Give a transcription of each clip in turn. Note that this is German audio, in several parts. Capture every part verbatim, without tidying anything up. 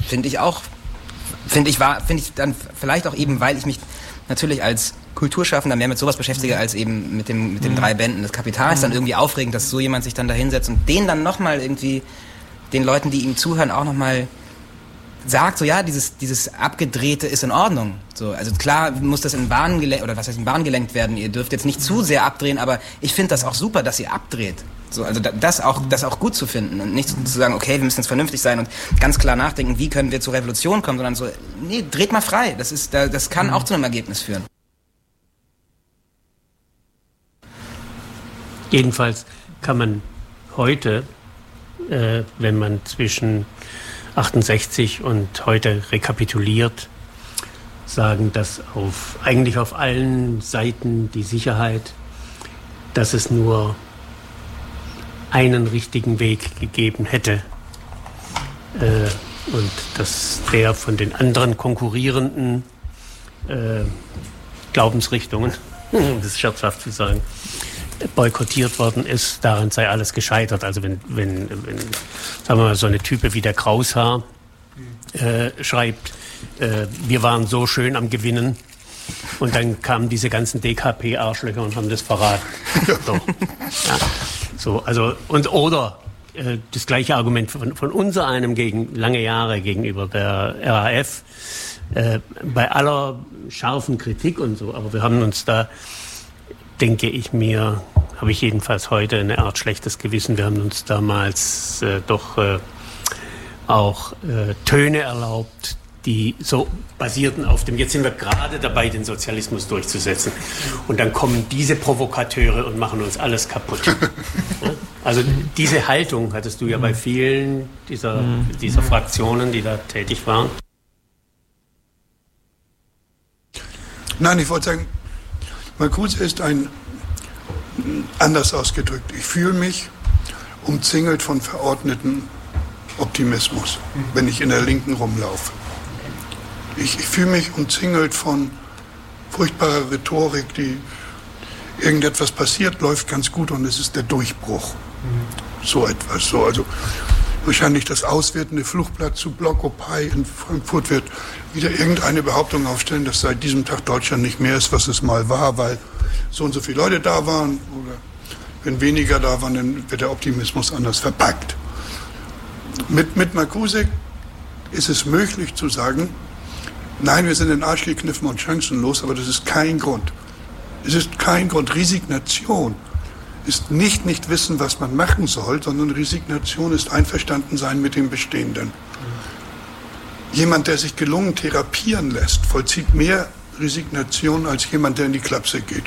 finde ich auch, finde ich war, finde ich dann vielleicht auch eben, weil ich mich natürlich als Kulturschaffender mehr mit sowas beschäftige, als eben mit dem mit den drei Bänden des Kapitals, dann irgendwie aufregend, dass so jemand sich dann da hinsetzt und den dann nochmal irgendwie, den Leuten, die ihm zuhören, auch nochmal sagt, so ja, dieses dieses Abgedrehte ist in Ordnung. So, also klar muss das in Bahnen gelenkt, oder was heißt in Bahnen gelenkt werden, ihr dürft jetzt nicht zu sehr abdrehen, aber ich finde das auch super, dass ihr abdreht. So, also das auch, das auch gut zu finden und nicht zu sagen, okay, wir müssen jetzt vernünftig sein und ganz klar nachdenken, wie können wir zur Revolution kommen, sondern so, nee, dreht mal frei. Das ist, das kann auch zu einem Ergebnis führen. Jedenfalls kann man heute, äh, wenn man zwischen achtundsechzig und heute rekapituliert, sagen, dass auf, eigentlich auf allen Seiten die Sicherheit, dass es nur einen richtigen Weg gegeben hätte äh, und dass der von den anderen konkurrierenden äh, Glaubensrichtungen, das ist scherzhaft zu sagen, boykottiert worden ist, daran sei alles gescheitert. Also wenn, wenn, wenn sagen wir mal, so eine Type wie der Kraushaar äh, schreibt, äh, wir waren so schön am Gewinnen und dann kamen diese ganzen D K P-Arschlöcher und haben das verraten. So, ja. So, also, und oder äh, das gleiche Argument von, von unser einem gegen lange Jahre gegenüber der R A F, äh, bei aller scharfen Kritik und so, aber wir haben uns da, denke ich mir, habe ich jedenfalls heute eine Art schlechtes Gewissen. Wir haben uns damals äh, doch äh, auch äh, Töne erlaubt, die so basierten auf dem, jetzt sind wir gerade dabei, den Sozialismus durchzusetzen. Und dann kommen diese Provokateure und machen uns alles kaputt. Ja? Also diese Haltung hattest du ja bei vielen dieser, dieser Fraktionen, die da tätig waren. Nein, ich wollte sagen, Marcuse ist ein, anders ausgedrückt, ich fühle mich umzingelt von verordneten Optimismus, wenn ich in der Linken rumlaufe. Ich, ich fühle mich umzingelt von furchtbarer Rhetorik, die irgendetwas passiert, läuft ganz gut und es ist der Durchbruch. Mhm. So etwas. So, also wahrscheinlich das auswertende Flugblatt zu Blockupy in Frankfurt wird wieder irgendeine Behauptung aufstellen, dass seit diesem Tag Deutschland nicht mehr ist, was es mal war, weil so und so viele Leute da waren oder wenn weniger da waren, dann wird der Optimismus anders verpackt. Mit, mit Marcuse ist es möglich zu sagen, nein, wir sind in den Arsch gekniffen und chancenlos, aber das ist kein Grund. Es ist kein Grund. Resignation ist nicht nicht wissen, was man machen soll, sondern Resignation ist einverstanden sein mit dem Bestehenden. Jemand, der sich gelungen therapieren lässt, vollzieht mehr Resignation als jemand, der in die Klapse geht.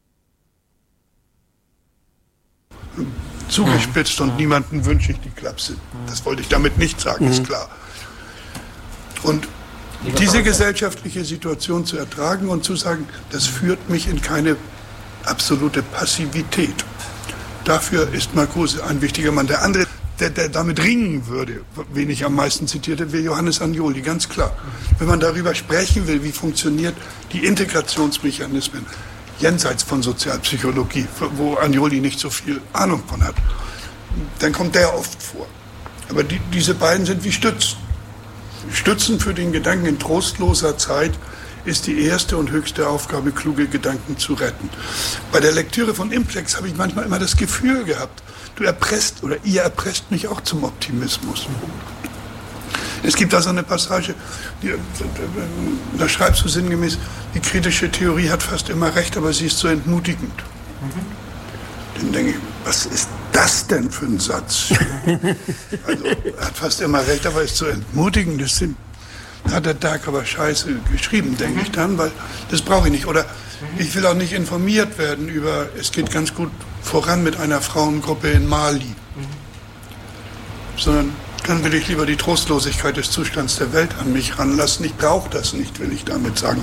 Zugespitzt und niemandem wünsche ich die Klapse. Das wollte ich damit nicht sagen, ist klar. Und diese gesellschaftliche Situation zu ertragen und zu sagen, das führt mich in keine absolute Passivität. Dafür ist Marcuse ein wichtiger Mann. Der andere, der, der damit ringen würde, wen ich am meisten zitierte, wäre Johannes Agnoli, ganz klar. Wenn man darüber sprechen will, wie funktioniert die Integrationsmechanismen, jenseits von Sozialpsychologie, wo Agnoli nicht so viel Ahnung von hat, dann kommt der oft vor. Aber die, diese beiden sind wie Stützen. Stützen für den Gedanken in trostloser Zeit ist die erste und höchste Aufgabe, kluge Gedanken zu retten. Bei der Lektüre von Implex habe ich manchmal immer das Gefühl gehabt, du erpresst oder ihr erpresst mich auch zum Optimismus. Es gibt da so eine Passage, die, da schreibst du sinngemäß, die kritische Theorie hat fast immer recht, aber sie ist so entmutigend. Mhm. Dann denke ich, was ist das denn für ein Satz? Also, er hat fast immer recht, aber ist so entmutigend. Das sind, hat der Tag aber scheiße geschrieben, denke mhm. ich dann, weil das brauche ich nicht. Oder mhm. ich will auch nicht informiert werden über, es geht ganz gut voran mit einer Frauengruppe in Mali. Mhm. Sondern dann will ich lieber die Trostlosigkeit des Zustands der Welt an mich ranlassen. Ich brauche das nicht, will ich damit sagen.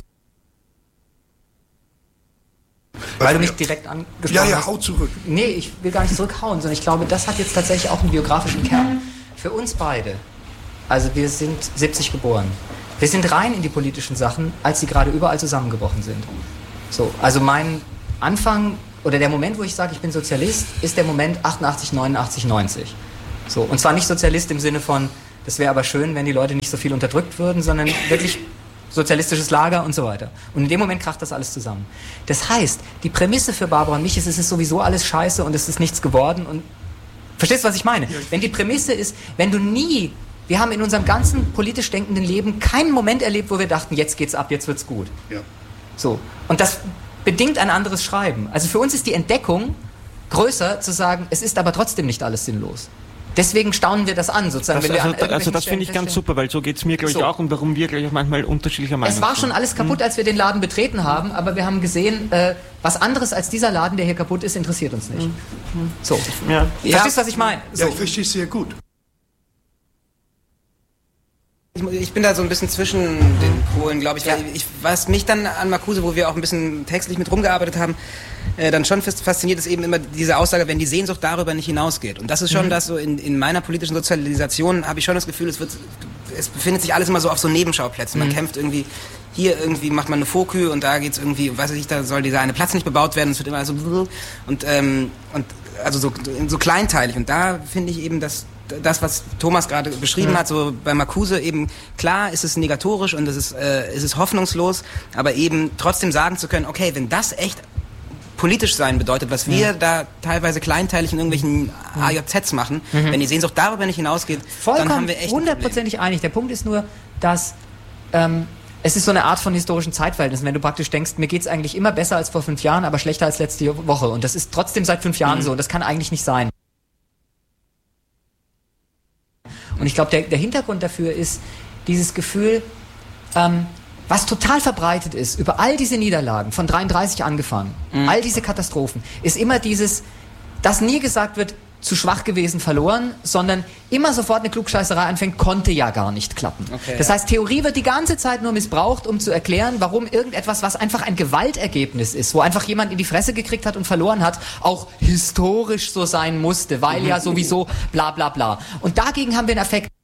Weil du mich direkt angesprochen hast. Ja, ja, hau zurück. Nee, ich will gar nicht zurückhauen, sondern ich glaube, das hat jetzt tatsächlich auch einen biografischen Kern. Für uns beide, also wir sind siebzig geboren, wir sind rein in die politischen Sachen, als sie gerade überall zusammengebrochen sind. So, also mein Anfang oder der Moment, wo ich sage, ich bin Sozialist, ist der Moment achtundachtzig, neunundachtzig, neunzig. So, und zwar nicht Sozialist im Sinne von Das wäre aber schön, wenn die Leute nicht so viel unterdrückt würden, sondern wirklich sozialistisches Lager und so weiter. Und in dem Moment kracht das alles zusammen. Das heißt, die Prämisse für Barbara und mich ist, es ist sowieso alles scheiße und es ist nichts geworden. Und verstehst du, was ich meine? Wenn die Prämisse ist, wenn du nie, wir haben in unserem ganzen politisch denkenden Leben keinen Moment erlebt, wo wir dachten, jetzt geht's ab, jetzt wird's gut. Ja. So. Und das bedingt ein anderes Schreiben. Also für uns ist die Entdeckung größer zu sagen, es ist aber trotzdem nicht alles sinnlos. Deswegen staunen wir das an, sozusagen. Das, wenn wir also, an also das finde ich ganz super, weil so geht es mir, glaube ich, so. auch und warum wir, glaube ich, auch manchmal unterschiedlicher Meinung sind. Es war schon alles kaputt, mhm. als wir den Laden betreten haben, aber wir haben gesehen, äh, was anderes als dieser Laden, der hier kaputt ist, interessiert uns nicht. Mhm. So. Ja. Verstehst du, was ich meine? So. Ja, ich verstehe es sehr gut. Ich bin da so ein bisschen zwischen den Polen, glaube ich, weil ja. ich, was mich dann an Marcuse, wo wir auch ein bisschen textlich mit rumgearbeitet haben, äh, dann schon fasziniert, ist eben immer diese Aussage, wenn die Sehnsucht darüber nicht hinausgeht. Und das ist schon mhm. das so, in, in meiner politischen Sozialisation habe ich schon das Gefühl, es wird, es befindet sich alles immer so auf so Nebenschauplätzen. Man mhm. kämpft irgendwie, hier irgendwie macht man eine Fokü und da geht's irgendwie, weiß ich, da soll dieser eine Platz nicht bebaut werden, es wird immer so, und, ähm, und, also so, so kleinteilig. Und da finde ich eben, dass das, was Thomas gerade beschrieben mhm. hat, so bei Marcuse eben, klar ist es negatorisch und es ist, äh, es ist hoffnungslos, aber eben trotzdem sagen zu können, okay, wenn das echt politisch sein bedeutet, was wir mhm. da teilweise kleinteilig in irgendwelchen A J Zs machen, mhm. wenn die Sehnsucht darüber nicht hinausgeht, vollkommen dann haben wir echt hundertprozentig einig. Der Punkt ist nur, dass ähm, es ist so eine Art von historischen Zeitverhältnissen, wenn du praktisch denkst, mir geht's eigentlich immer besser als vor fünf Jahren, aber schlechter als letzte Woche. Und das ist trotzdem seit fünf Jahren mhm. so. Und das kann eigentlich nicht sein. Und ich glaube, der, der Hintergrund dafür ist dieses Gefühl, ähm, was total verbreitet ist, über all diese Niederlagen, von dreiunddreißig angefangen, mhm. all diese Katastrophen, ist immer dieses, dass nie gesagt wird, zu schwach gewesen, verloren, sondern immer sofort eine Klugscheißerei anfängt, konnte ja gar nicht klappen. Okay, das heißt, Theorie wird die ganze Zeit nur missbraucht, um zu erklären, warum irgendetwas, was einfach ein Gewaltergebnis ist, wo einfach jemand in die Fresse gekriegt hat und verloren hat, auch historisch so sein musste, weil ja sowieso bla bla bla. Und dagegen haben wir einen Effekt.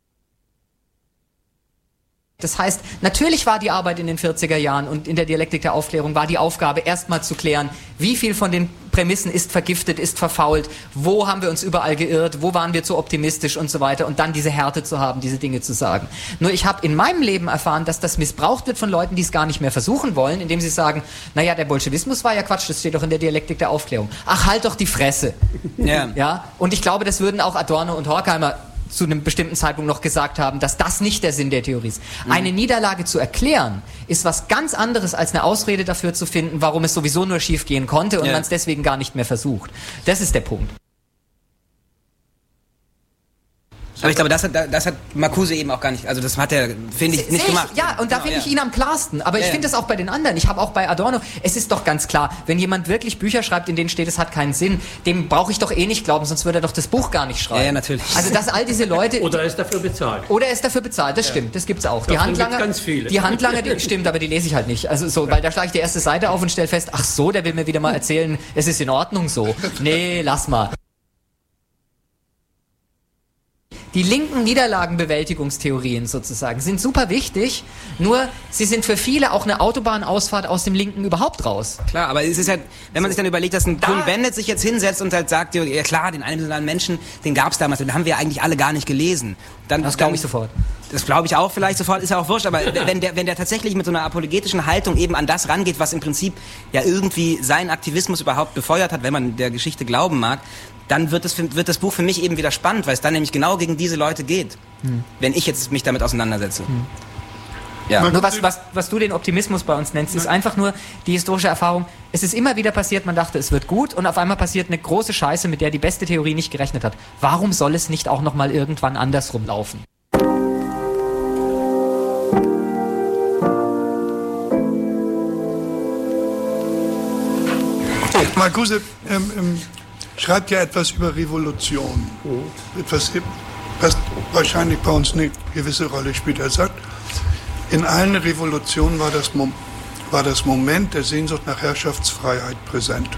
Das heißt, natürlich war die Arbeit in den vierziger Jahren und in der Dialektik der Aufklärung war die Aufgabe, erstmal zu klären, wie viel von den Prämissen ist vergiftet, ist verfault, wo haben wir uns überall geirrt, wo waren wir zu optimistisch und so weiter und dann diese Härte zu haben, diese Dinge zu sagen. Nur ich habe in meinem Leben erfahren, dass das missbraucht wird von Leuten, die es gar nicht mehr versuchen wollen, indem sie sagen, naja, der Bolschewismus war ja Quatsch, das steht doch in der Dialektik der Aufklärung. Ach, halt doch die Fresse. Ja. Ja? Und ich glaube, das würden auch Adorno und Horkheimer zu einem bestimmten Zeitpunkt noch gesagt haben, dass das nicht der Sinn der Theorie ist. Mhm. Eine Niederlage zu erklären, ist was ganz anderes, als eine Ausrede dafür zu finden, warum es sowieso nur schief gehen konnte und ja. man es deswegen gar nicht mehr versucht. Das ist der Punkt. Aber ich glaube, das hat, das hat Marcuse eben auch gar nicht, also das hat er, finde ich, nicht ich, gemacht. Ja, und da genau, finde ja. ich ihn am klarsten. Aber ja, ich finde das auch bei den anderen. Ich habe auch bei Adorno, es ist doch ganz klar, wenn jemand wirklich Bücher schreibt, in denen steht, es hat keinen Sinn, dem brauche ich doch eh nicht glauben, sonst würde er doch das Buch gar nicht schreiben. Ja, ja natürlich. Also dass all diese Leute... Oder er ist dafür bezahlt. Oder er ist dafür bezahlt, das ja. stimmt, das gibt's auch. Die Handlanger, ganz viele. Die Handlanger, die, stimmt, aber die lese ich halt nicht. Also so, ja. weil da schlage ich die erste Seite auf und stelle fest, ach so, der will mir wieder mal erzählen, es ist in Ordnung so. Nee, lass mal. Die linken Niederlagenbewältigungstheorien sozusagen sind super wichtig, nur sie sind für viele auch eine Autobahnausfahrt aus dem Linken überhaupt raus. Klar, aber es ist halt, wenn man sich dann überlegt, dass ein Kuhn Bennett sich jetzt hinsetzt und halt sagt, ja klar, den einen Menschen, den gab es damals, den haben wir eigentlich alle gar nicht gelesen. Dann, das glaube ich sofort. Das glaube ich auch vielleicht sofort, ist ja auch wurscht, aber wenn der, wenn der tatsächlich mit so einer apologetischen Haltung eben an das rangeht, was im Prinzip ja irgendwie seinen Aktivismus überhaupt befeuert hat, wenn man der Geschichte glauben mag, dann wird, es, wird das Buch für mich eben wieder spannend, weil es dann nämlich genau gegen diese Leute geht, hm. wenn ich jetzt mich damit auseinandersetze. Hm. Ja. Nur was, was, was du den Optimismus bei uns nennst, ist einfach nur die historische Erfahrung, es ist immer wieder passiert, man dachte, es wird gut und auf einmal passiert eine große Scheiße, mit der die beste Theorie nicht gerechnet hat. Warum soll es nicht auch nochmal irgendwann andersrum laufen? Marcuse ähm, ähm, schreibt ja etwas über Revolution. Mhm. Etwas, was wahrscheinlich bei uns eine gewisse Rolle spielt. Er sagt, in allen Revolutionen war das, Mom- war das Moment der Sehnsucht nach Herrschaftsfreiheit präsent.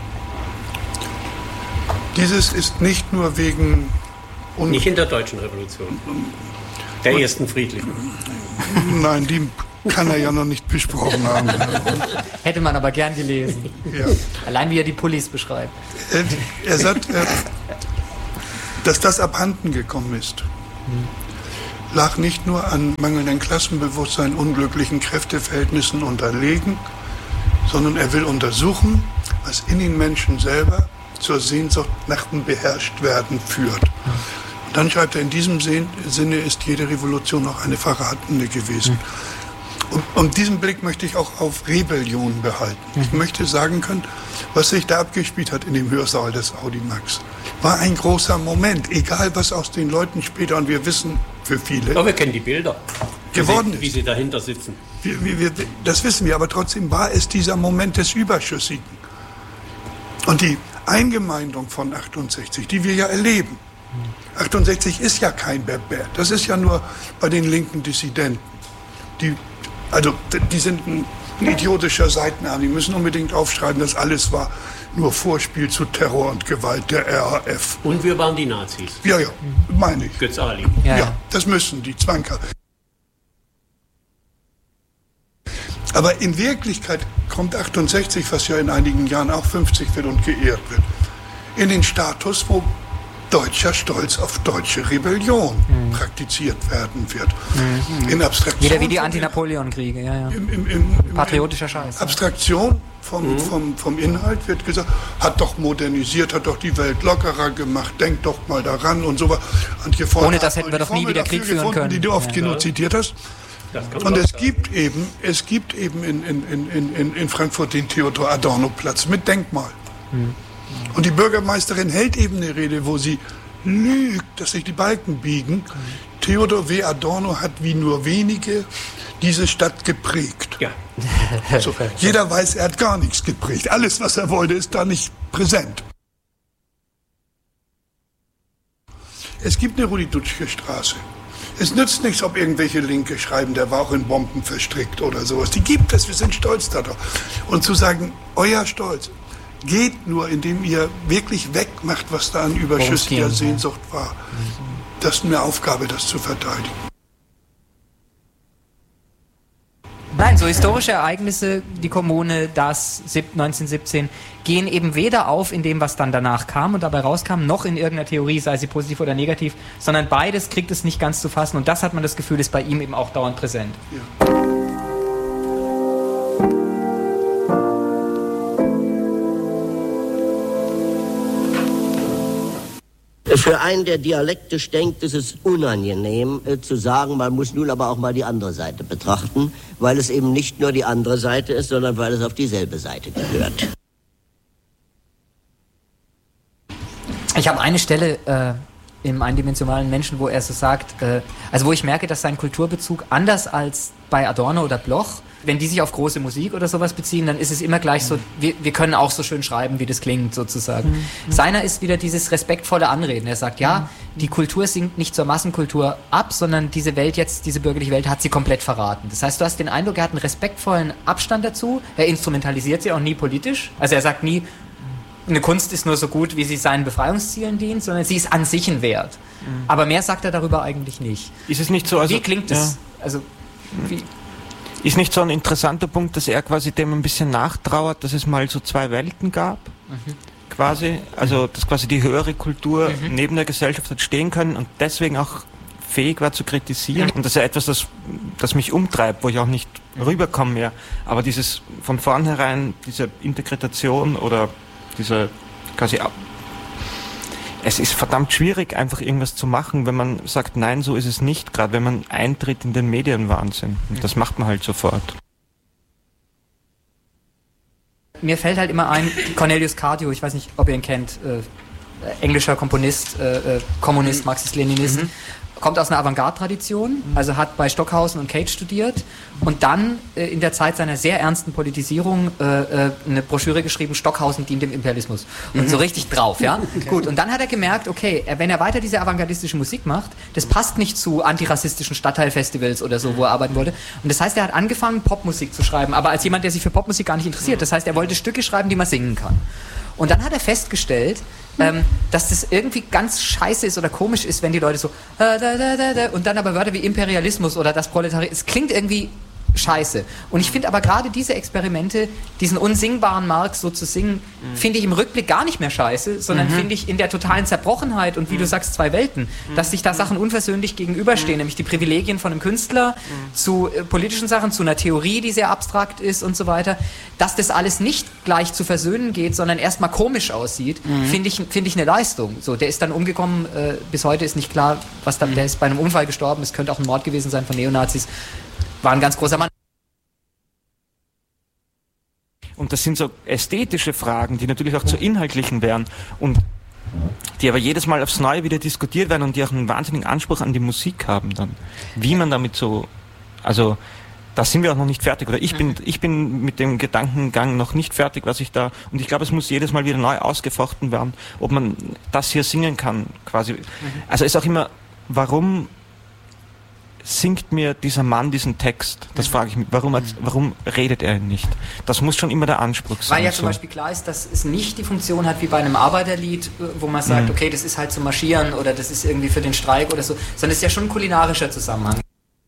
Dieses ist nicht nur wegen... Un- nicht in der deutschen Revolution. Der und, ersten friedlichen. Nein, die kann er ja noch nicht besprochen haben. Hätte man aber gern gelesen. Ja. Allein wie er die Pullis beschreibt. Er sagt, dass das abhanden gekommen ist. lag nicht nur an mangelndem Klassenbewusstsein, unglücklichen Kräfteverhältnissen unterlegen, sondern er will untersuchen, was in den Menschen selber zur Sehnsucht nach dem Beherrschtwerden führt. Und dann schreibt er, in diesem Sinne ist jede Revolution auch eine verratene gewesen. Und, und diesen Blick möchte ich auch auf Rebellion behalten. Ich möchte sagen können, was sich da abgespielt hat in dem Hörsaal des Audimax, war ein großer Moment, egal was aus den Leuten später, und wir wissen für viele, aber wir kennen die Bilder, geworden wie, ist. wie sie dahinter sitzen. Wir, wir, wir, das wissen wir, aber trotzdem war es dieser Moment des Überschüssigen. Und die Eingemeindung von achtundsechzig, die wir ja erleben. achtundsechzig ist ja kein Berber, das ist ja nur bei den linken Dissidenten. Die, also die sind ein, ein idiotischer Seitenarm, die müssen unbedingt aufschreiben, dass alles war nur Vorspiel zu Terror und Gewalt der R A F. Und wir waren die Nazis. Ja, ja, meine ich. Götz Ali. Ja, Ja, ja. das müssen die Zwanker. Aber in Wirklichkeit kommt achtundsechzig, was ja in einigen Jahren auch fünfzig wird und geehrt wird, in den Status, wo deutscher Stolz auf deutsche Rebellion mhm. praktiziert werden wird. Mhm. In Abstraktion. Wieder wie die Anti-Napoleon-Kriege, ja, ja. Im, im, im, im, Patriotischer Scheiß. Abstraktion vom, mhm. vom, vom Inhalt wird gesagt, hat doch modernisiert, hat doch die Welt lockerer gemacht, denkt doch mal daran und so weiter. Ohne das hätten wir doch nie wieder Krieg führen gefunden, können. Die du oft ja. genug zitiert hast. Und es gibt eben, es gibt eben in, in, in, in, in Frankfurt den Theodor-Adorno-Platz mit Denkmal. Mhm. Und die Bürgermeisterin hält eben eine Rede, wo sie lügt, dass sich die Balken biegen. Mhm. Theodor W. Adorno hat wie nur wenige diese Stadt geprägt. Ja. So, jeder weiß, er hat gar nichts geprägt. Alles, was er wollte, ist da nicht präsent. Es gibt eine Rudi-Dutschke-Straße. Es nützt nichts, ob irgendwelche Linke schreiben, der war auch in Bomben verstrickt oder sowas. Die gibt es, wir sind stolz darauf. Und zu sagen, euer Stolz geht nur, indem ihr wirklich wegmacht, was da an überschüssiger Sehnsucht war. Das ist eine Aufgabe, das zu verteidigen. Nein, so historische Ereignisse, die Kommune, das neunzehnhundertsiebzehn, gehen eben weder auf in dem, was dann danach kam und dabei rauskam, noch in irgendeiner Theorie, sei sie positiv oder negativ, sondern beides kriegt es nicht ganz zu fassen und das hat man das Gefühl, ist bei ihm eben auch dauernd präsent. Ja. Für einen, der dialektisch denkt, ist es unangenehm äh, zu sagen, man muss nun aber auch mal die andere Seite betrachten, weil es eben nicht nur die andere Seite ist, sondern weil es auf dieselbe Seite gehört. Ich habe eine Stelle äh, im eindimensionalen Menschen, wo er so sagt, äh, also wo ich merke, dass sein Kulturbezug anders als bei Adorno oder Bloch, wenn die sich auf große Musik oder sowas beziehen, dann ist es immer gleich so, wir, wir können auch so schön schreiben, wie das klingt, sozusagen. Mhm. Seiner ist wieder dieses respektvolle Anreden. Er sagt, ja, die Kultur sinkt nicht zur Massenkultur ab, sondern diese Welt jetzt, diese bürgerliche Welt hat sie komplett verraten. Das heißt, du hast den Eindruck, er hat einen respektvollen Abstand dazu. Er instrumentalisiert sie auch nie politisch. Also er sagt nie, eine Kunst ist nur so gut, wie sie seinen Befreiungszielen dient, sondern sie ist an sich ein Wert. Mhm. Aber mehr sagt er darüber eigentlich nicht. Ist es nicht so, also, wie klingt es? Ja. Also, wie... Ist nicht so ein interessanter Punkt, dass er quasi dem ein bisschen nachtrauert, dass es mal so zwei Welten gab? Mhm. Quasi, also dass quasi die höhere Kultur mhm. neben der Gesellschaft hat stehen können und deswegen auch fähig war zu kritisieren. Mhm. Und das ist ja etwas, das, das mich umtreibt, wo ich auch nicht mhm. rüberkomme mehr. Aber dieses von vornherein, diese Integration oder diese quasi... Es ist verdammt schwierig, einfach irgendwas zu machen, wenn man sagt, nein, so ist es nicht, gerade wenn man eintritt in den Medienwahnsinn. Und das macht man halt sofort. Mir fällt halt immer ein, Cornelius Cardew, ich weiß nicht, ob ihr ihn kennt, äh, englischer Komponist, äh, äh, Kommunist, Marxist-Leninist, mhm. kommt aus einer Avantgarde-Tradition, also hat bei Stockhausen und Cage studiert und dann äh, in der Zeit seiner sehr ernsten Politisierung äh, äh, eine Broschüre geschrieben, Stockhausen dient dem Imperialismus. Und mhm. so richtig drauf, ja? Okay. Gut, und dann hat er gemerkt, okay, wenn er weiter diese avantgardistische Musik macht, das passt nicht zu antirassistischen Stadtteilfestivals oder so, wo er arbeiten wollte. Und das heißt, er hat angefangen, Popmusik zu schreiben, aber als jemand, der sich für Popmusik gar nicht interessiert. Das heißt, er wollte Stücke schreiben, die man singen kann. Und dann hat er festgestellt, ähm, dass das irgendwie ganz scheiße ist oder komisch ist, wenn die Leute so äh, da, da, da, da, und dann aber Wörter wie Imperialismus oder das Proletariat, es klingt irgendwie scheiße. Und ich finde aber gerade diese Experimente, diesen unsingbaren Marx so zu singen, mhm. finde ich im Rückblick gar nicht mehr scheiße, sondern mhm. finde ich in der totalen Zerbrochenheit und wie mhm. du sagst, zwei Welten, mhm. dass sich da Sachen unversöhnlich gegenüberstehen, mhm. nämlich die Privilegien von einem Künstler mhm. zu äh, politischen Sachen, zu einer Theorie, die sehr abstrakt ist und so weiter, dass das alles nicht gleich zu versöhnen geht, sondern erstmal komisch aussieht, mhm. finde ich, finde ich eine Leistung. So, der ist dann umgekommen, äh, bis heute ist nicht klar, was da, mhm. der ist bei einem Unfall gestorben, es könnte auch ein Mord gewesen sein von Neonazis. War ein ganz großer Mann. Und das sind so ästhetische Fragen, die natürlich auch zu inhaltlichen wären und die aber jedes Mal aufs Neue wieder diskutiert werden und die auch einen wahnsinnigen Anspruch an die Musik haben dann. Wie man damit so, also da sind wir auch noch nicht fertig oder ich bin, ich bin mit dem Gedankengang noch nicht fertig, was ich da, und ich glaube, es muss jedes Mal wieder neu ausgefochten werden, ob man das hier singen kann, quasi. Also ist auch immer, warum singt mir dieser Mann diesen Text? Das frage ich mich. Warum, warum redet er ihn nicht? Das muss schon immer der Anspruch sein. Weil ja zum so. Beispiel klar ist, dass es nicht die Funktion hat wie bei einem Arbeiterlied, wo man sagt, mhm. okay, das ist halt zum Marschieren oder das ist irgendwie für den Streik oder so, sondern es ist ja schon ein kulinarischer Zusammenhang.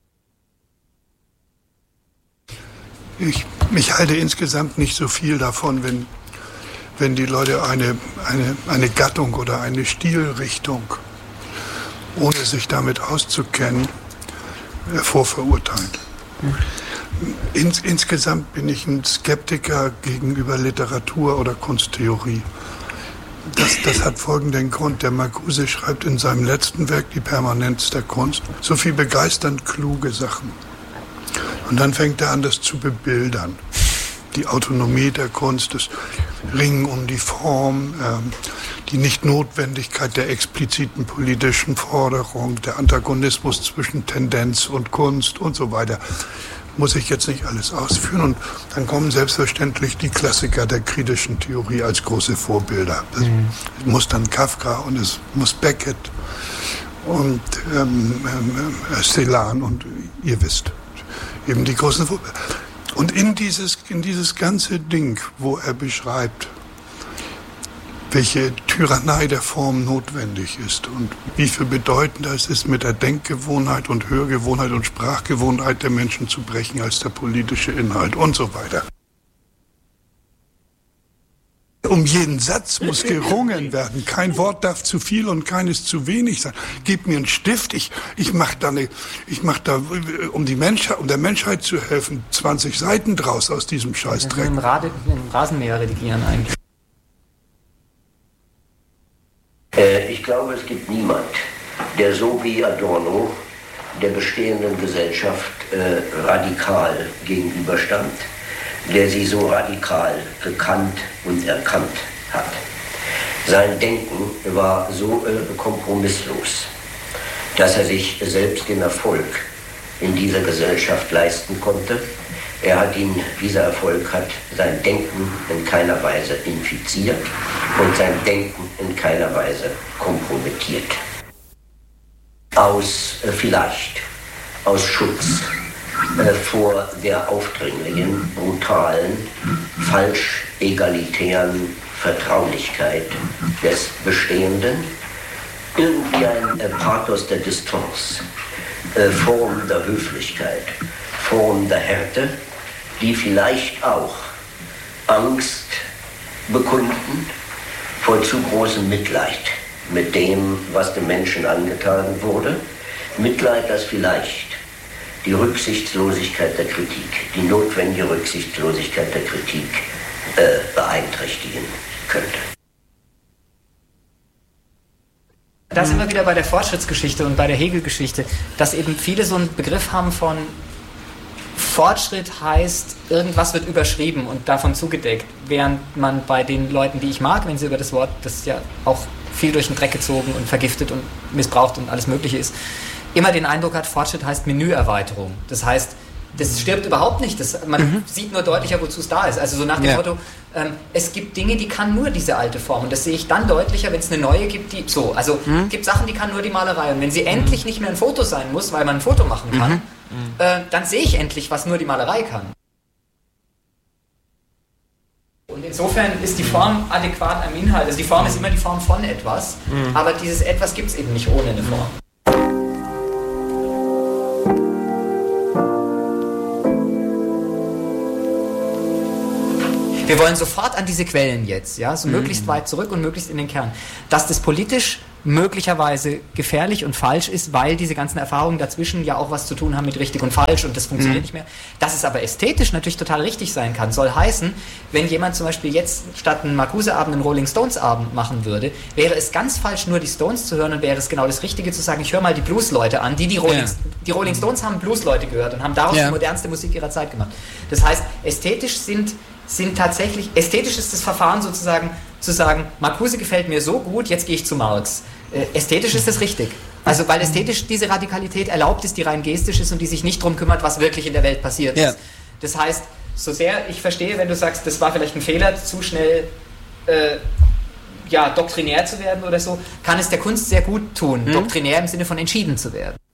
Ich, ich halte insgesamt nicht so viel davon, wenn, wenn die Leute eine, eine, eine Gattung oder eine Stilrichtung, ohne sich damit auszukennen, vorverurteilen. Ins, insgesamt bin ich ein Skeptiker gegenüber Literatur oder Kunsttheorie. Das, das hat folgenden Grund. Der Marcuse schreibt in seinem letzten Werk, Die Permanenz der Kunst, so viel begeisternd kluge Sachen. Und dann fängt er an, das zu bebildern. Die Autonomie der Kunst, das Ringen um die Form, ähm, die Nichtnotwendigkeit der expliziten politischen Forderung, der Antagonismus zwischen Tendenz und Kunst und so weiter. Muss ich jetzt nicht alles ausführen. Und dann kommen selbstverständlich die Klassiker der kritischen Theorie als große Vorbilder. Das mhm. muss dann Kafka und es muss Beckett und ähm, ähm, Celan und ihr wisst, eben die großen Vorbilder. Und in dieses, in dieses ganze Ding, wo er beschreibt, welche Tyrannei der Form notwendig ist und wie viel bedeutender es ist, mit der Denkgewohnheit und Hörgewohnheit und Sprachgewohnheit der Menschen zu brechen als der politische Inhalt und so weiter. Um jeden Satz muss gerungen werden. Kein Wort darf zu viel und keines zu wenig sein. Gib mir einen Stift, ich, ich mache da, eine, ich mach da um, die Menschheit, um der Menschheit zu helfen, zwanzig Seiten draus aus diesem Scheißdreck. Im, Rade, im Rasenmäher redigieren eigentlich. Äh, ich glaube, es gibt niemand, der so wie Adorno der bestehenden Gesellschaft äh, radikal gegenüberstand, der sie so radikal gekannt und erkannt hat. Sein Denken war so äh, kompromisslos, dass er sich selbst den Erfolg in dieser Gesellschaft leisten konnte. Er hat ihn, dieser Erfolg hat sein Denken in keiner Weise infiziert und sein Denken in keiner Weise kompromittiert. Aus, äh, vielleicht, aus Schutz vor der aufdringlichen, brutalen, falsch egalitären Vertraulichkeit des Bestehenden, irgendwie ein äh, Pathos der Distanz, äh, Form der Höflichkeit, Form der Härte, die vielleicht auch Angst bekunden vor zu großem Mitleid mit dem, was dem Menschen angetan wurde. Mitleid, das vielleicht die Rücksichtslosigkeit der Kritik, die notwendige Rücksichtslosigkeit der Kritik äh, beeinträchtigen könnte. Da sind wir wieder bei der Fortschrittsgeschichte und bei der Hegel-Geschichte, dass eben viele so einen Begriff haben von Fortschritt heißt, irgendwas wird überschrieben und davon zugedeckt, während man bei den Leuten, die ich mag, wenn sie über das Wort, das ja auch viel durch den Dreck gezogen und vergiftet und missbraucht und alles Mögliche ist, immer den Eindruck hat, Fortschritt heißt Menüerweiterung. Das heißt, das stirbt überhaupt nicht. Das, man mhm. sieht nur deutlicher, wozu es da ist. Also so nach dem ja. Motto, ähm, es gibt Dinge, die kann nur diese alte Form. Und das sehe ich dann deutlicher, wenn es eine neue gibt, die so. Also mhm. es gibt Sachen, die kann nur die Malerei. Und wenn sie mhm. endlich nicht mehr ein Foto sein muss, weil man ein Foto machen kann, mhm. äh, dann sehe ich endlich, was nur die Malerei kann. Und insofern ist die Form adäquat am Inhalt. Also die Form ist immer die Form von etwas, mhm. aber dieses Etwas gibt es eben nicht. nicht ohne eine Form. Wir wollen sofort an diese Quellen jetzt, ja, so mhm. möglichst weit zurück und möglichst in den Kern. Dass das politisch möglicherweise gefährlich und falsch ist, weil diese ganzen Erfahrungen dazwischen ja auch was zu tun haben mit richtig und falsch und das funktioniert mhm. nicht mehr. Dass es aber ästhetisch natürlich total richtig sein kann, soll heißen, wenn jemand zum Beispiel jetzt statt einen Marcuse-Abend einen Rolling Stones-Abend machen würde, wäre es ganz falsch, nur die Stones zu hören und wäre es genau das Richtige zu sagen, ich höre mal die Blues-Leute an, die die Rolling, ja. die Rolling Stones haben Blues-Leute gehört und haben daraus ja. die modernste Musik ihrer Zeit gemacht. Das heißt, ästhetisch sind sind tatsächlich, ästhetisch ist das Verfahren sozusagen, zu sagen, Marcuse gefällt mir so gut, jetzt gehe ich zu Marx. Äh, ästhetisch ist das richtig. Also weil ästhetisch diese Radikalität erlaubt ist, die rein gestisch ist und die sich nicht darum kümmert, was wirklich in der Welt passiert ist. Ja. Das heißt, so sehr ich verstehe, wenn du sagst, das war vielleicht ein Fehler, zu schnell äh, ja, doktrinär zu werden oder so, kann es der Kunst sehr gut tun, mhm. doktrinär im Sinne von entschieden zu werden.